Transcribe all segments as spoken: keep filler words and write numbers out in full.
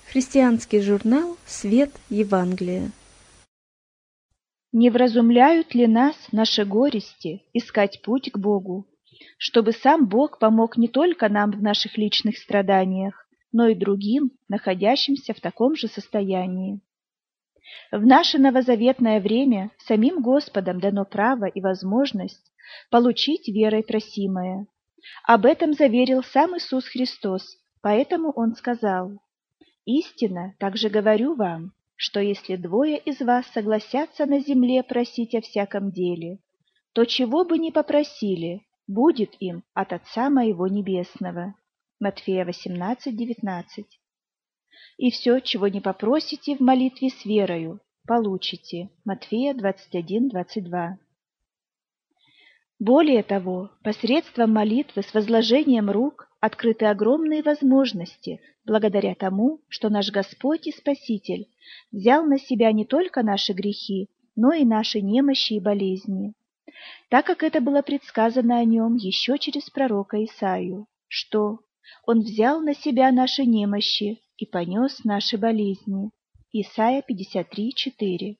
Христианский журнал «Свет Евангелия». Не вразумляют ли нас наши горести искать путь к Богу, чтобы сам Бог помог не только нам в наших личных страданиях, но и другим, находящимся в таком же состоянии? В наше новозаветное время самим Господом дано право и возможность получить верой просимое. Об этом заверил сам Иисус Христос, поэтому Он сказал: «Истинно, также говорю вам, что если двое из вас согласятся на земле просить о всяком деле, то чего бы ни попросили, будет им от Отца моего Небесного». Матфея восемнадцать девятнадцать. «И все, чего не попросите в молитве с верою, получите». Матфея двадцать один двадцать два. Более того, посредством молитвы с возложением рук открыты огромные возможности, благодаря тому, что наш Господь и Спаситель взял на себя не только наши грехи, но и наши немощи и болезни, так как это было предсказано о нем еще через пророка Исаию, что «Он взял на себя наши немощи и понес наши болезни». Исайя пятьдесят три четыре.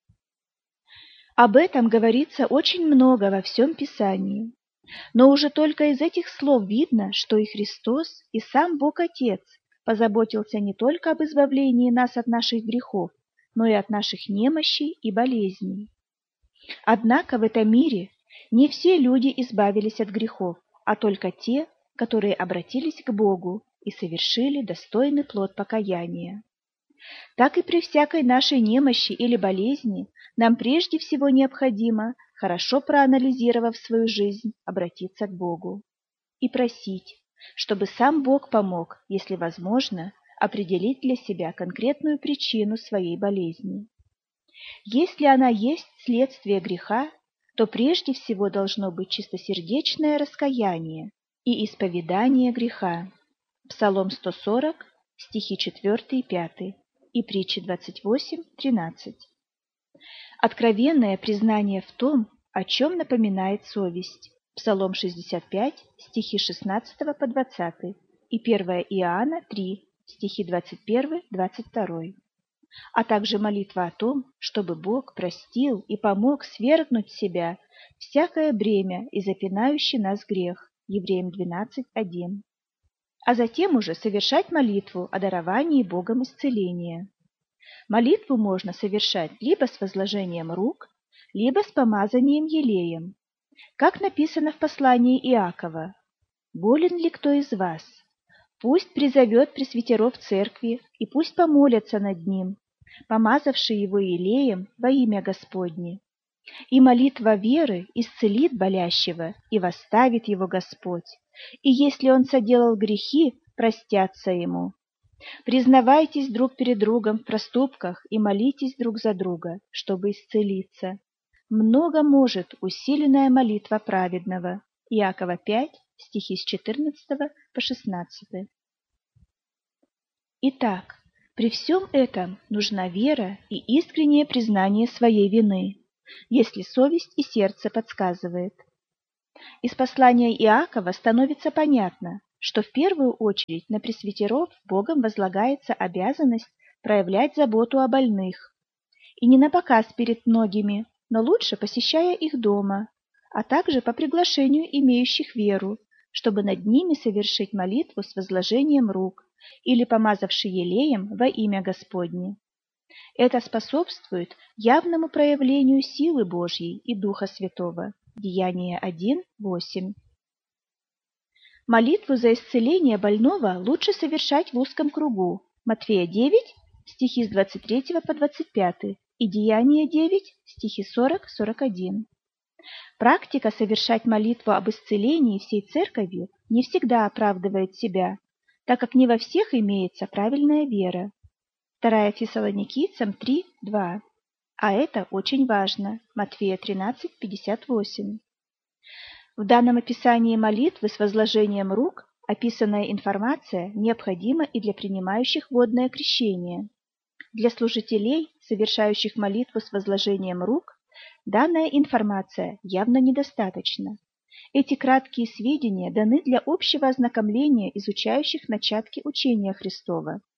Об этом говорится очень много во всем Писании, но уже только из этих слов видно, что и Христос, и сам Бог Отец позаботился не только об избавлении нас от наших грехов, но и от наших немощей и болезней. Однако в этом мире не все люди избавились от грехов, а только те, которые обратились к Богу и совершили достойный плод покаяния. Так и при всякой нашей немощи или болезни нам прежде всего необходимо, хорошо проанализировав свою жизнь, обратиться к Богу и просить, чтобы сам Бог помог, если возможно, определить для себя конкретную причину своей болезни. Если она есть следствие греха, то прежде всего должно быть чистосердечное раскаяние и исповедание греха. Псалом сто сорок, стихи четыре и пять. И притчи двадцать восемь тринадцать. Откровенное признание в том, о чем напоминает совесть. Псалом шестьдесят пять, стихи шестнадцать по двадцать, и первое Иоанна три, стихи двадцать один двадцать два. А также молитва о том, чтобы Бог простил и помог свергнуть с себя всякое бремя и запинающий нас грех. Евреям двенадцать один. А затем уже совершать молитву о даровании Богом исцеления. Молитву можно совершать либо с возложением рук, либо с помазанием елеем. Как написано в послании Иакова: «Болен ли кто из вас? Пусть призовет пресвитеров церкви, и пусть помолятся над ним, помазавший его елеем во имя Господне. И молитва веры исцелит болящего, и восставит его Господь. И если он соделал грехи, простятся ему. Признавайтесь друг перед другом в проступках и молитесь друг за друга, чтобы исцелиться. Много может усиленная молитва праведного». Иакова пять, стихи с четырнадцатого по шестнадцатый. Итак, при всем этом нужна вера и искреннее признание своей вины, если совесть и сердце подсказывает. Из послания Иакова становится понятно, что в первую очередь на пресвитеров Богом возлагается обязанность проявлять заботу о больных, и не напоказ перед многими, но лучше посещая их дома, а также по приглашению имеющих веру, чтобы над ними совершить молитву с возложением рук или помазавши елеем во имя Господне. Это способствует явному проявлению силы Божьей и Духа Святого. Деяния один восемь. Молитву за исцеление больного лучше совершать в узком кругу. Матфея девять, стихи с двадцать третьего по двадцать пятый, и Деяния девять, стихи сорок сорок один. Практика совершать молитву об исцелении всей церковью не всегда оправдывает себя, так как не во всех имеется правильная вера. вторая Фессалоникийцам три два. А это очень важно. Матфея тринадцать пятьдесят восемь. В данном описании молитвы с возложением рук описанная информация необходима и для принимающих водное крещение. Для служителей, совершающих молитву с возложением рук, данная информация явно недостаточна. Эти краткие сведения даны для общего ознакомления изучающих начатки учения Христова.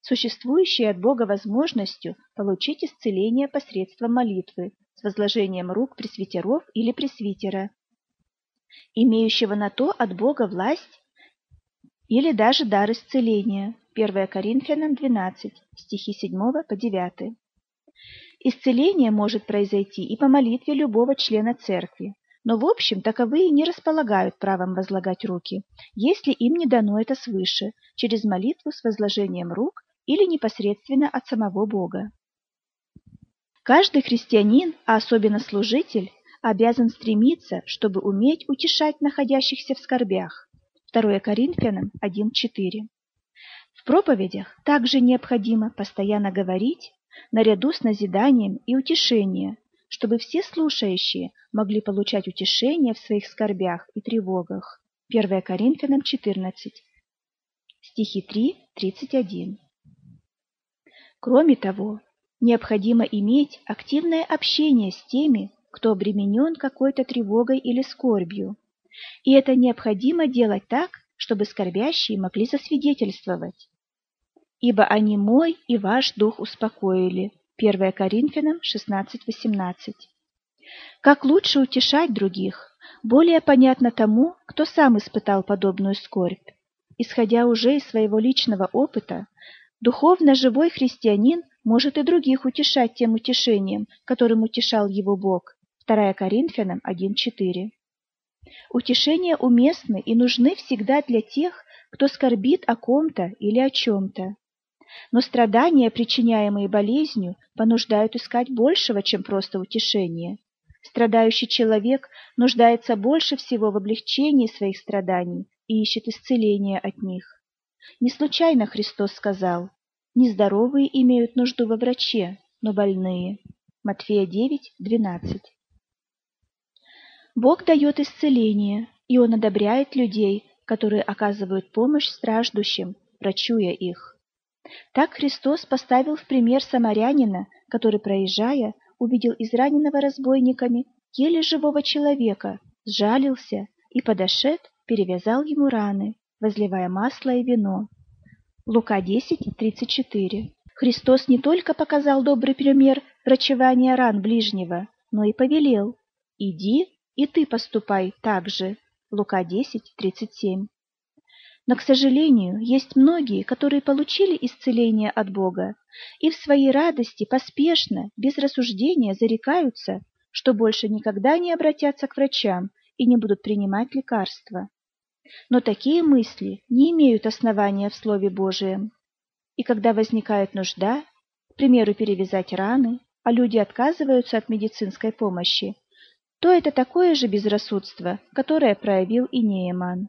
существующей от Бога возможностью получить исцеление посредством молитвы с возложением рук пресвитеров или пресвитера, имеющего на то от Бога власть или даже дар исцеления. первое Коринфянам двенадцать, стихи с седьмого по девятый. Исцеление может произойти и по молитве любого члена церкви, но в общем таковые не располагают правом возлагать руки, если им не дано это свыше, через молитву с возложением рук или непосредственно от самого Бога. Каждый христианин, а особенно служитель, обязан стремиться, чтобы уметь утешать находящихся в скорбях. второе Коринфянам один четыре. В проповедях также необходимо постоянно говорить, наряду с назиданием и утешением, чтобы все слушающие могли получать утешение в своих скорбях и тревогах. первое Коринфянам четырнадцать, стихи три тридцать один. Кроме того, необходимо иметь активное общение с теми, кто обременен какой-то тревогой или скорбью. И это необходимо делать так, чтобы скорбящие могли засвидетельствовать. «Ибо они мой и ваш дух успокоили» первое Коринфянам шестнадцать восемнадцать. Как лучше утешать других, более понятно тому, кто сам испытал подобную скорбь. Исходя уже из своего личного опыта, духовно живой христианин может и других утешать тем утешением, которым утешал его Бог. второе Коринфянам один четыре. Утешения уместны и нужны всегда для тех, кто скорбит о ком-то или о чем-то. Но страдания, причиняемые болезнью, понуждают искать большего, чем просто утешение. Страдающий человек нуждается больше всего в облегчении своих страданий и ищет исцеления от них. Не случайно Христос сказал: «Нездоровые имеют нужду во враче, но больные». Матфея девять двенадцать. Бог дает исцеление, и Он одобряет людей, которые оказывают помощь страждущим, врачуя их. Так Христос поставил в пример самарянина, который, проезжая, увидел израненного разбойниками еле живого человека, сжалился и, подошед, перевязал ему раны, возливая масло и вино. Лука десять тридцать четыре. Христос не только показал добрый пример врачевания ран ближнего, но и повелел: «Иди, и ты поступай так же». Лука десять тридцать семь. Но, к сожалению, есть многие, которые получили исцеление от Бога и в своей радости поспешно, без рассуждения зарекаются, что больше никогда не обратятся к врачам и не будут принимать лекарства. Но такие мысли не имеют основания в Слове Божием. И когда возникает нужда, к примеру, перевязать раны, а люди отказываются от медицинской помощи, то это такое же безрассудство, которое проявил и Нееман.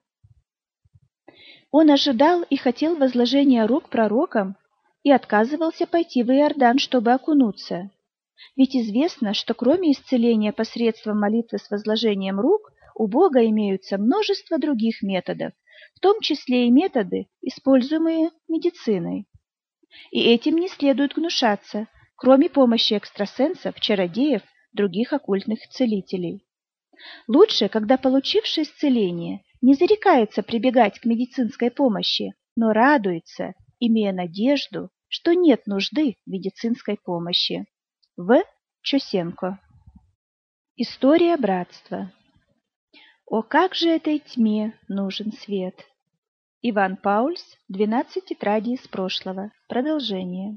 Он ожидал и хотел возложения рук пророкам и отказывался пойти в Иордан, чтобы окунуться. Ведь известно, что кроме исцеления посредством молитвы с возложением рук, у Бога имеются множество других методов, в том числе и методы, используемые медициной. И этим не следует гнушаться, кроме помощи экстрасенсов, чародеев, других оккультных целителей. Лучше, когда получивший исцеление не зарекается прибегать к медицинской помощи, но радуется, имея надежду, что нет нужды в медицинской помощи. В. Чосенко. История братства. О, как же этой тьме нужен свет! Иван Паульс, двенадцать тетрадей из прошлого. Продолжение.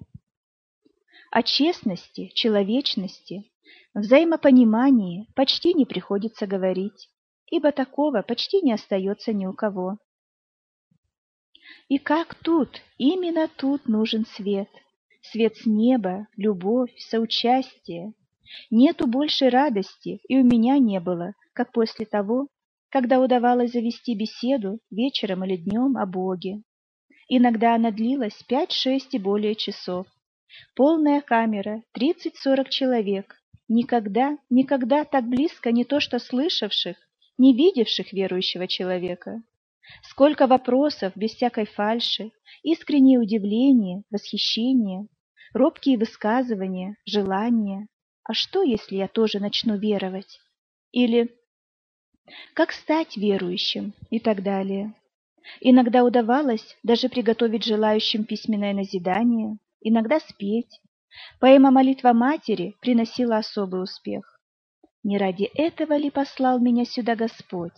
О честности, человечности, взаимопонимании почти не приходится говорить, ибо такого почти не остается ни у кого. И как тут, именно тут нужен свет. Свет с неба, любовь, соучастие. Нету большей радости, и у меня не было, как после того, когда удавалось завести беседу вечером или днем о Боге. Иногда она длилась пять-шесть и более часов. Полная камера, тридцать-сорок человек. Никогда, никогда так близко не то что слышавших, не видевших верующего человека. Сколько вопросов без всякой фальши, искреннее удивление, восхищение, робкие высказывания, желания. А что, если я тоже начну веровать? Или как стать верующим? И так далее. Иногда удавалось даже приготовить желающим письменное назидание, иногда спеть. Поэма «Молитва матери» приносила особый успех. Не ради этого ли послал меня сюда Господь?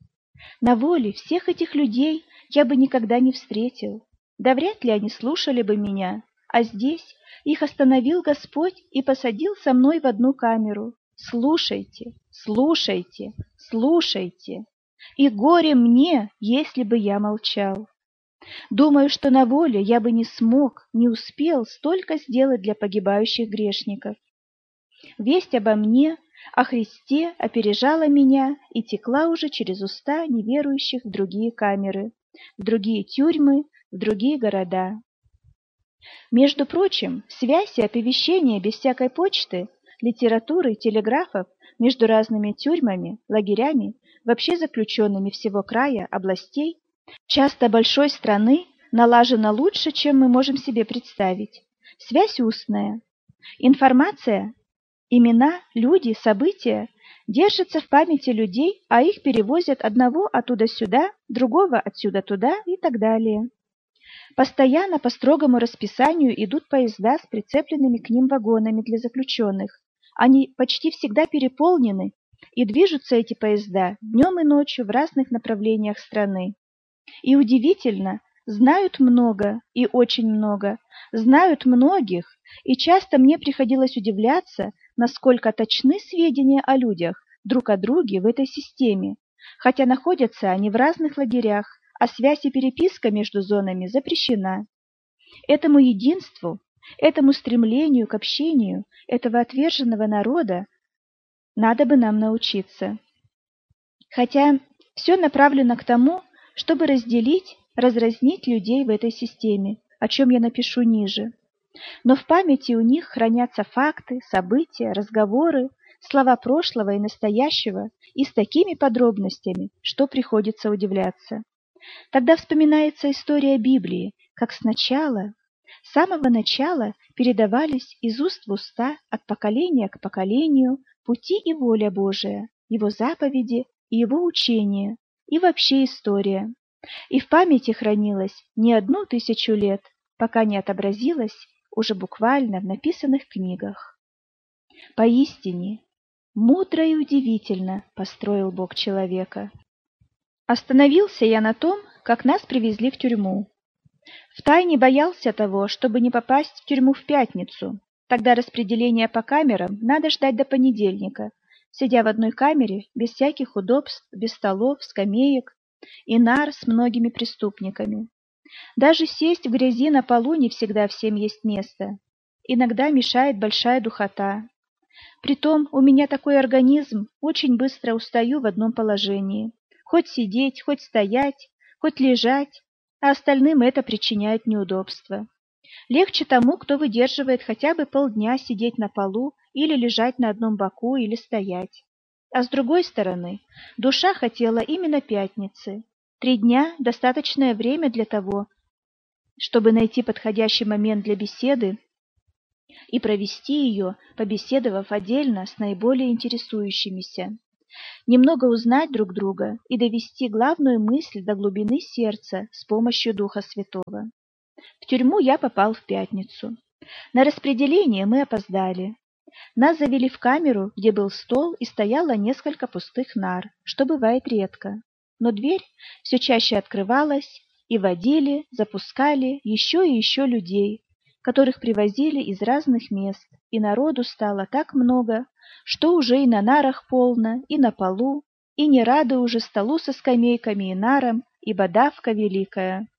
На воле всех этих людей я бы никогда не встретил, да вряд ли они слушали бы меня, а здесь их остановил Господь и посадил со мной в одну камеру. Слушайте, слушайте, слушайте, и горе мне, если бы я молчал. Думаю, что на воле я бы не смог, не успел столько сделать для погибающих грешников. Весть обо мне, о Христе, опережала меня и текла уже через уста неверующих в другие камеры, в другие тюрьмы, в другие города. Между прочим, связь и оповещение без всякой почты, литературы, телеграфов между разными тюрьмами, лагерями, вообще заключенными всего края, областей, часто большой страны, налажена лучше, чем мы можем себе представить. Связь устная. Информация, имена, люди, события держатся в памяти людей, а их перевозят одного оттуда сюда, другого отсюда туда и так далее. Постоянно по строгому расписанию идут поезда с прицепленными к ним вагонами для заключенных. Они почти всегда переполнены, и движутся эти поезда днем и ночью в разных направлениях страны. И удивительно, знают много и очень много, знают многих, и часто мне приходилось удивляться, насколько точны сведения о людях, друг о друге в этой системе, хотя находятся они в разных лагерях, а связь и переписка между зонами запрещена. Этому единству, этому стремлению к общению этого отверженного народа надо бы нам научиться. Хотя все направлено к тому, чтобы разделить, разразнить людей в этой системе, о чем я напишу ниже. Но в памяти у них хранятся факты, события, разговоры, слова прошлого и настоящего, и с такими подробностями, что приходится удивляться. Тогда вспоминается история Библии, как сначала, с самого начала передавались из уст в уста, от поколения к поколению, пути и воля Божия, Его заповеди и Его учения, и вообще история. И в памяти хранилась не одну тысячу лет, пока не отобразилась уже буквально в написанных книгах. Поистине, мудро и удивительно построил Бог человека. Остановился я на том, как нас привезли в тюрьму. Втайне боялся того, чтобы не попасть в тюрьму в пятницу. Тогда распределение по камерам надо ждать до понедельника, сидя в одной камере, без всяких удобств, без столов, скамеек и нар с многими преступниками. Даже сесть в грязи на полу не всегда всем есть место. Иногда мешает большая духота. Притом у меня такой организм, очень быстро устаю в одном положении. Хоть сидеть, хоть стоять, хоть лежать, а остальным это причиняет неудобства. Легче тому, кто выдерживает хотя бы полдня сидеть на полу или лежать на одном боку или стоять. А с другой стороны, душа хотела именно пятницы. Три дня – достаточное время для того, чтобы найти подходящий момент для беседы и провести ее, побеседовав отдельно с наиболее интересующимися. Немного узнать друг друга и довести главную мысль до глубины сердца с помощью Духа Святого. В тюрьму я попал в пятницу. На распределение мы опоздали. Нас завели в камеру, где был стол и стояло несколько пустых нар, что бывает редко. Но дверь все чаще открывалась, и водили, запускали еще и еще людей, которых привозили из разных мест, и народу стало так много, что уже и на нарах полно, и на полу, и не рады уже столу со скамейками и нарам, ибо давка великая.